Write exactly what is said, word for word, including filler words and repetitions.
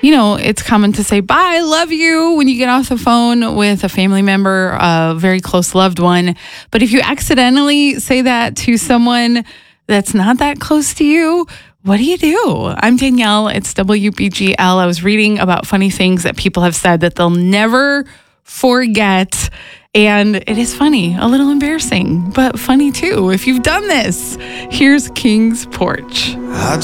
you know, it's common to say, bye, love you, when you get off the phone with a family member, a very close loved one. But if you accidentally say that to someone that's not that close to you, what do you do? I'm Danielle. It's W B G L. I was reading about funny things that people have said that they'll never forget. And it is funny, a little embarrassing, but funny too. If you've done this, here's King's Porch. I